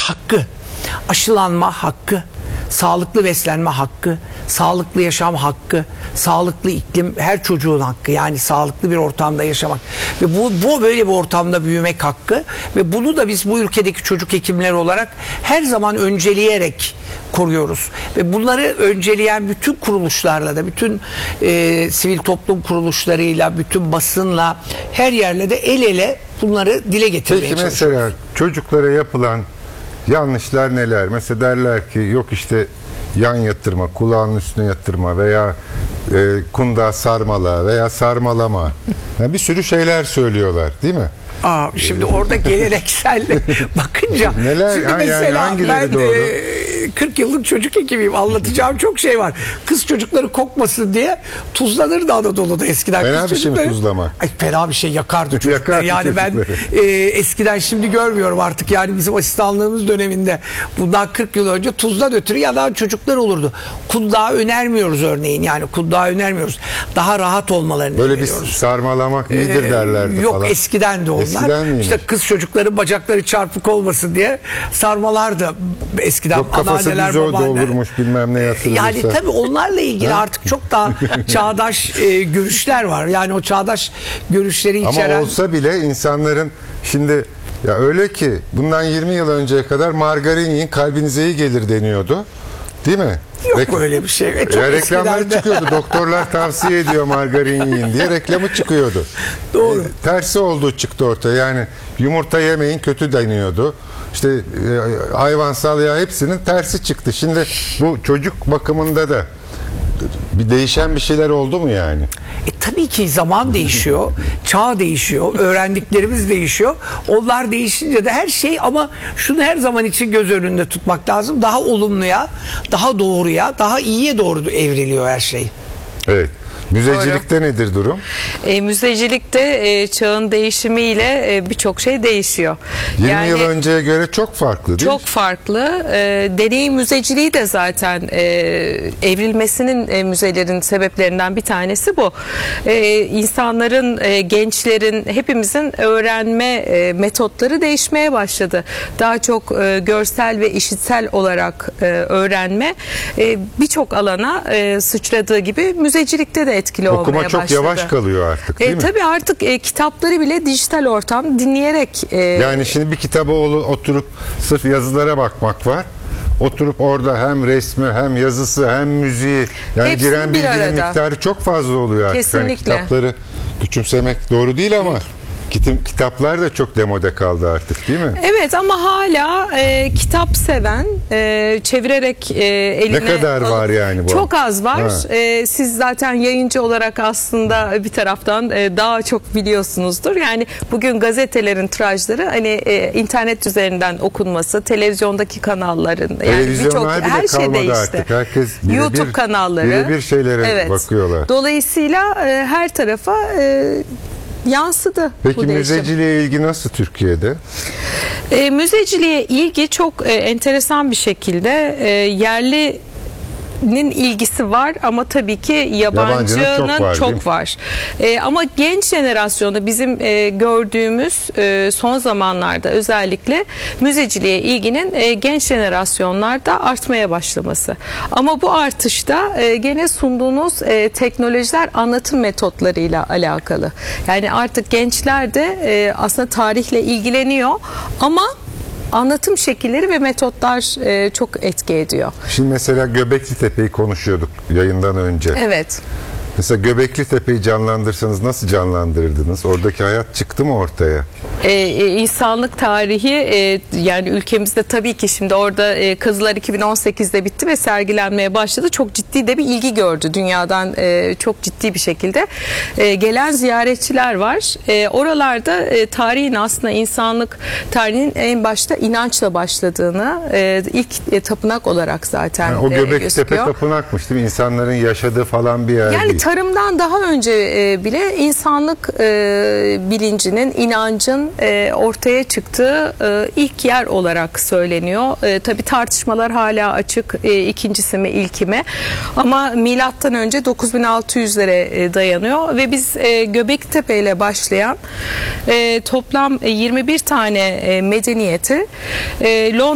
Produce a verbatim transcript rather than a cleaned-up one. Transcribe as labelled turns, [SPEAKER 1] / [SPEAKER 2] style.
[SPEAKER 1] hakkı, aşılanma hakkı, sağlıklı beslenme hakkı, sağlıklı yaşam hakkı, sağlıklı iklim, her çocuğun hakkı, yani sağlıklı bir ortamda yaşamak ve bu, bu böyle bir ortamda büyümek hakkı ve bunu da biz bu ülkedeki çocuk hekimleri olarak her zaman önceleyerek koruyoruz ve bunları önceleyen bütün kuruluşlarla da, bütün e, sivil toplum kuruluşlarıyla, bütün basınla, her yerle de el ele bunları dile getirmeye
[SPEAKER 2] Peki
[SPEAKER 1] çalışıyoruz.
[SPEAKER 2] mesela çocuklara yapılan yanlışlar neler? Mesela derler ki yok işte yan yatırma, kulağının üstüne yatırma veya e, kundağı sarmala veya sarmalama. Yani bir sürü şeyler söylüyorlar, değil mi?
[SPEAKER 1] Aa, şimdi orada geleneksel bakınca
[SPEAKER 2] Neler?
[SPEAKER 1] şimdi
[SPEAKER 2] Ha, yani
[SPEAKER 1] mesela
[SPEAKER 2] hangileri
[SPEAKER 1] ben
[SPEAKER 2] doğru?
[SPEAKER 1] e, kırk yıllık çocuk hekimiyim, anlatacağım çok şey var. Kız çocukları kokmasın diye tuzlanırdı Anadolu'da eskiden.
[SPEAKER 2] Fena
[SPEAKER 1] Kız
[SPEAKER 2] bir şey mi
[SPEAKER 1] çocukları-
[SPEAKER 2] tuzlamak?
[SPEAKER 1] Ay, fena bir şey, yakardı çocukları.
[SPEAKER 2] Yakardı
[SPEAKER 1] Yani ben
[SPEAKER 2] çocukları.
[SPEAKER 1] e, eskiden, şimdi görmüyorum artık, yani bizim asistanlığımız döneminde bundan kırk yıl önce tuzdan ötürü yanan çocuklar olurdu. Kundağı önermiyoruz örneğin, yani kundağı önermiyoruz. Daha rahat olmalarını
[SPEAKER 2] Böyle bir
[SPEAKER 1] öneriyoruz.
[SPEAKER 2] sarmalamak iyidir
[SPEAKER 1] Ee,
[SPEAKER 2] derlerdi
[SPEAKER 1] Yok,
[SPEAKER 2] falan.
[SPEAKER 1] eskiden de onlar.
[SPEAKER 2] Eskiden miymiş?
[SPEAKER 1] İşte kız çocukların bacakları çarpık olmasın diye sarmalardı eskiden.
[SPEAKER 2] Yok, kafası
[SPEAKER 1] anneanneler,
[SPEAKER 2] düz o
[SPEAKER 1] babaanneler.
[SPEAKER 2] doldurmuş bilmem ne yatırılırsa.
[SPEAKER 1] Yani tabii onlarla ilgili artık çok daha çağdaş e, görüşler var. Yani o çağdaş görüşleri
[SPEAKER 2] Ama
[SPEAKER 1] içeren...
[SPEAKER 2] olsa bile insanların şimdi, ya öyle ki bundan yirmi yıl önceye kadar margarin yiyin kalbinize iyi gelir deniyordu. Değil mi?
[SPEAKER 1] Yok
[SPEAKER 2] Reklam-
[SPEAKER 1] öyle bir şey. E, çok
[SPEAKER 2] Ya reklamları
[SPEAKER 1] eskiden de.
[SPEAKER 2] çıkıyordu. Doktorlar tavsiye ediyor margarin yiyin diye reklamı çıkıyordu.
[SPEAKER 1] Doğru.
[SPEAKER 2] E, tersi olduğu çıktı ortaya. Yani yumurta yemeyin kötü deniyordu. İşte e, hayvansal yağ, hepsinin tersi çıktı. Şimdi bu çocuk bakımında da bir değişen bir şeyler oldu mu yani?
[SPEAKER 1] E, tabii ki zaman değişiyor, çağ değişiyor, öğrendiklerimiz değişiyor. Onlar değişince de her şey, ama şunu her zaman için göz önünde tutmak lazım. Daha olumluya, daha doğruya, daha iyiye doğru evriliyor her şey.
[SPEAKER 2] Evet. Müzecilikte nedir durum?
[SPEAKER 3] E, müzecilikte e, çağın değişimiyle e, birçok şey değişiyor.
[SPEAKER 2] yirmi yıl önceye göre çok farklı değil
[SPEAKER 3] Çok
[SPEAKER 2] mi?
[SPEAKER 3] farklı. E, deneyim müzeciliği de zaten e, evrilmesinin e, müzelerin sebeplerinden bir tanesi bu. E, insanların, e, gençlerin, hepimizin öğrenme e, metotları değişmeye başladı. Daha çok e, görsel ve işitsel olarak e, öğrenme e, birçok alana e, sıçradığı gibi müzecilikte de etkili
[SPEAKER 2] Okuma
[SPEAKER 3] olmaya
[SPEAKER 2] çok
[SPEAKER 3] başladı.
[SPEAKER 2] yavaş kalıyor artık değil
[SPEAKER 3] E,
[SPEAKER 2] mi?
[SPEAKER 3] tabii artık e, kitapları bile dijital ortam dinleyerek e,
[SPEAKER 2] Yani şimdi bir kitaba olu- oturup sırf yazılara bakmak var. Oturup orada hem resmi hem yazısı hem müziği, yani
[SPEAKER 3] Hepsini
[SPEAKER 2] giren
[SPEAKER 3] bir
[SPEAKER 2] bilginin
[SPEAKER 3] arada.
[SPEAKER 2] miktarı çok fazla oluyor artık. Hani
[SPEAKER 3] Kesinlikle.
[SPEAKER 2] kitapları küçümsemek doğru değil ama kitim- kitaplar da çok demode kaldı artık değil mi?
[SPEAKER 3] Evet, ama hala e, kitap seven, e, çevirerek e, eline...
[SPEAKER 2] Ne kadar var yani bu?
[SPEAKER 3] Çok az var.
[SPEAKER 2] Ha.
[SPEAKER 3] E, siz zaten yayıncı olarak aslında bir taraftan e, daha çok biliyorsunuzdur. Yani bugün gazetelerin tirajları hani e, internet üzerinden okunması, televizyondaki kanalların, yani birçok
[SPEAKER 2] Televizyonlar bile
[SPEAKER 3] her şey
[SPEAKER 2] kalmadı
[SPEAKER 3] değişti.
[SPEAKER 2] artık. Herkes birebir-
[SPEAKER 3] YouTube kanalları.
[SPEAKER 2] birebir şeylere bakıyorlar.
[SPEAKER 3] Dolayısıyla e, her tarafa e, yansıdı
[SPEAKER 2] Peki
[SPEAKER 3] bu değişim.
[SPEAKER 2] müzeciliğe ilgi nasıl Türkiye'de?
[SPEAKER 3] E, müzeciliğe ilgi çok e, enteresan bir şekilde e, yerli nin ilgisi var ama tabii ki yabancının,
[SPEAKER 2] Yabancının çok var, değil mi?
[SPEAKER 3] çok var. E, ama genç jenerasyonda bizim e, gördüğümüz e, son zamanlarda özellikle müzeciliğe ilginin e, genç jenerasyonlarda artmaya başlaması. Ama bu artışta e, gene sunduğunuz e, teknolojiler anlatım metotlarıyla alakalı. Yani artık gençler de e, aslında tarihle ilgileniyor ama anlatım şekilleri ve metotlar e, çok etki ediyor.
[SPEAKER 2] Şimdi mesela Göbekli Tepe'yi konuşuyorduk yayından önce.
[SPEAKER 3] Evet.
[SPEAKER 2] Mesela Göbekli Tepe'yi canlandırsanız nasıl canlandırırdınız? Oradaki hayat çıktı mı ortaya?
[SPEAKER 3] Ee, e, insanlık tarihi e, yani ülkemizde tabii ki şimdi orada e, kazılar iki bin on sekizde bitti ve sergilenmeye başladı. Çok ciddi de bir ilgi gördü dünyadan, e, çok ciddi bir şekilde. E, gelen ziyaretçiler var. E, oralarda e, tarihin, aslında insanlık tarihinin en başta inançla başladığını, e, ilk e, tapınak olarak zaten
[SPEAKER 2] Yani o
[SPEAKER 3] e,
[SPEAKER 2] Göbekli Tepe
[SPEAKER 3] gözüküyor.
[SPEAKER 2] tapınakmış değil mi? İnsanların yaşadığı falan bir yer
[SPEAKER 3] Yani
[SPEAKER 2] değil.
[SPEAKER 3] tarımdan daha önce e, bile insanlık e, bilincinin, inancın e, ortaya çıktığı e, ilk yer olarak söyleniyor. E, tabii tartışmalar hala açık. E, ikincisi mi, ilki mi? Ama milattan önce dokuz bin altı yüzlere e, dayanıyor ve biz e, Göbektepe ile başlayan e, toplam yirmi bir tane e, medeniyeti e, Londra